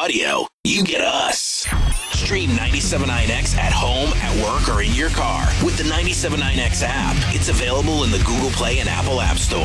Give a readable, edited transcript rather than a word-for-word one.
audio, you get us. Stream 97.9X at home, at work, or in your car with the 97.9X app. It's available in the Google Play and Apple App Store.